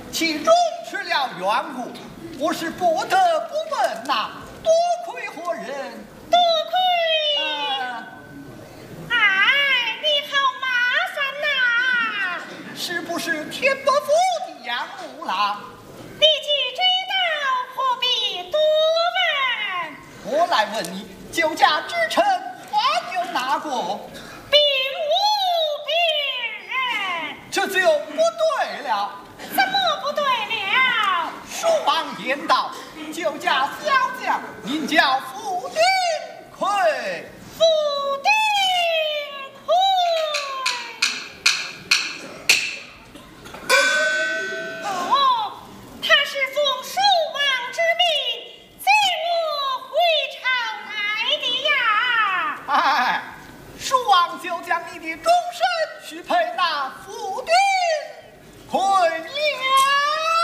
其中吃了缘故，我是不得不问呐，多亏何人？ 多亏。哎，你好麻烦呐！ 是不是天伯府的杨木郎？ 你既知道，何必多问？ 我来问你，酒家之臣还有哪个？ 并无别人。 这就不对了。 怎么不对了？ 书王言道，酒家小将名叫傅丁奎。 傅丁奎。哦，他是奉蜀王之命接我回朝来的呀。 哎，蜀王就将你的忠